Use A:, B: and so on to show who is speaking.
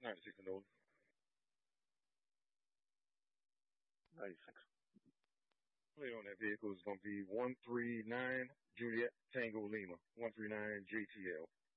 A: 96 Canola.
B: 96.
A: Plate on that vehicle is going to be 139 Juliet Tango Lima. 139 JTL.